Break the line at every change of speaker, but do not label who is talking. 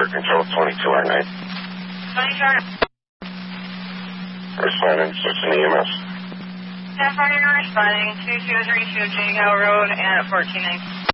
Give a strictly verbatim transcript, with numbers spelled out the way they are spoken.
Air Control twenty-two R nine.
twenty-two R nine.
Responding, Citizen E M S.
ten forty, responding, two two three two Jago Road and at fourteen nineteen.